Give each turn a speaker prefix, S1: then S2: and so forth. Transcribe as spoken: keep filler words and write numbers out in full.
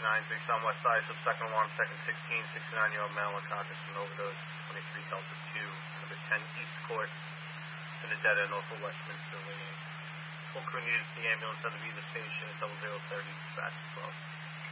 S1: nine, Bigstown West Side, subsecond alarm, second sixteen, sixty-nine-year-old male unconscious from overdose, twenty-three Delta two, number ten East Court, in the dead end off of Westminster Lane. Full crew needed the ambulance at the Visa station at double zero thirty, dispatch as well.